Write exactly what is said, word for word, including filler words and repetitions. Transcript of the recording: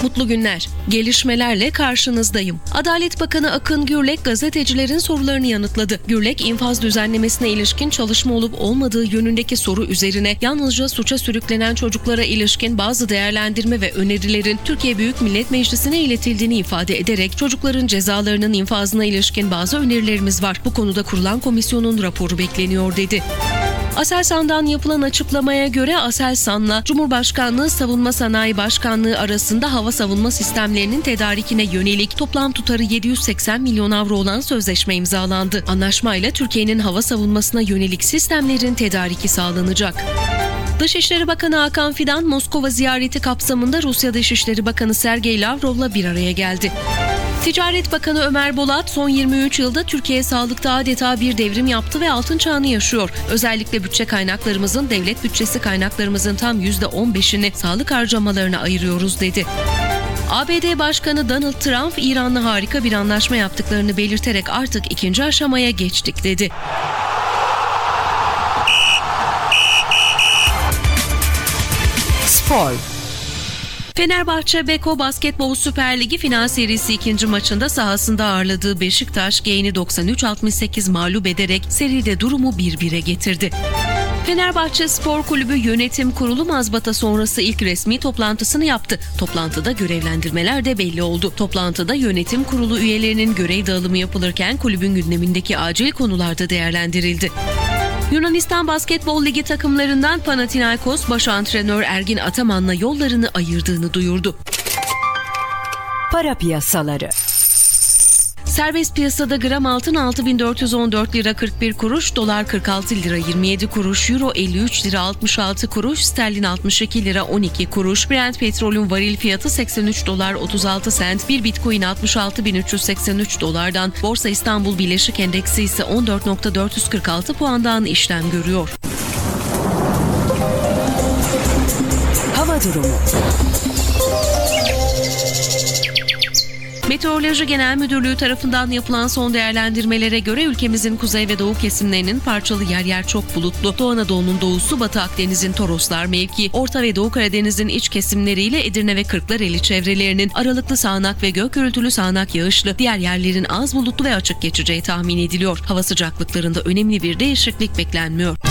Mutlu günler. Gelişmelerle karşınızdayım. Adalet Bakanı Akın Gürlek gazetecilerin sorularını yanıtladı. Gürlek, infaz düzenlemesine ilişkin çalışma olup olmadığı yönündeki soru üzerine yalnızca suça sürüklenen çocuklara ilişkin bazı değerlendirme ve önerilerin Türkiye Büyük Millet Meclisi'ne iletildiğini ifade ederek çocukların cezalarının infazına ilişkin bazı önerilerimiz var. Bu konuda kurulan komisyonun raporu bekleniyor dedi. Aselsan'dan yapılan açıklamaya göre Aselsan'la Cumhurbaşkanlığı Savunma Sanayi Başkanlığı arasında hava savunma sistemlerinin tedarikine yönelik toplam tutarı yedi yüz seksen milyon avro olan sözleşme imzalandı. Anlaşmayla Türkiye'nin hava savunmasına yönelik sistemlerin tedariki sağlanacak. Dışişleri Bakanı Hakan Fidan, Moskova ziyareti kapsamında Rusya Dışişleri Bakanı Sergey Lavrov'la bir araya geldi. Ticaret Bakanı Ömer Bolat, son yirmi üç yılda Türkiye sağlıkta adeta bir devrim yaptı ve altın çağını yaşıyor. Özellikle bütçe kaynaklarımızın, devlet bütçesi kaynaklarımızın tam yüzde on beşini sağlık harcamalarına ayırıyoruz dedi. A B D Başkanı Donald Trump, İran'la harika bir anlaşma yaptıklarını belirterek artık ikinci aşamaya geçtik dedi. Spor. Fenerbahçe Beko Basketbol Süper Ligi final serisi ikinci maçında sahasında ağırladığı Beşiktaş Genç'i doksan üç altmış sekiz mağlup ederek seride durumu bir bire getirdi. Fenerbahçe Spor Kulübü Yönetim Kurulu mazbata sonrası ilk resmi toplantısını yaptı. Toplantıda görevlendirmeler de belli oldu. Toplantıda yönetim kurulu üyelerinin görev dağılımı yapılırken kulübün gündemindeki acil konular da değerlendirildi. Yunanistan Basketbol Ligi takımlarından Panathinaikos baş antrenör Ergin Ataman'la yollarını ayırdığını duyurdu. Para piyasaları. Serbest piyasada gram altın altı bin dört yüz on dört lira kırk bir kuruş, dolar kırk altı lira yirmi yedi kuruş, euro elli üç lira altmış altı kuruş, sterlin altmış iki lira on iki kuruş, Brent petrolün varil fiyatı seksen üç dolar otuz altı sent, bir bitcoin altmış altı bin üç yüz seksen üç dolardan, Borsa İstanbul Birleşik Endeksi ise on dört bin dört yüz kırk altı puandan işlem görüyor. Hava durumu. Meteoroloji Genel Müdürlüğü tarafından yapılan son değerlendirmelere göre ülkemizin kuzey ve doğu kesimlerinin parçalı yer yer çok bulutlu. Doğu Anadolu'nun doğusu, Batı Akdeniz'in Toroslar mevki, Orta ve Doğu Karadeniz'in iç kesimleriyle Edirne ve Kırklareli çevrelerinin aralıklı sağanak ve gök gürültülü sağanak yağışlı, diğer yerlerin az bulutlu ve açık geçeceği tahmin ediliyor. Hava sıcaklıklarında önemli bir değişiklik beklenmiyor.